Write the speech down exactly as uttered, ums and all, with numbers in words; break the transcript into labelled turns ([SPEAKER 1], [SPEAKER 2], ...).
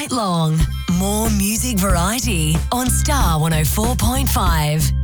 [SPEAKER 1] night long. More music variety on Star one oh four point five.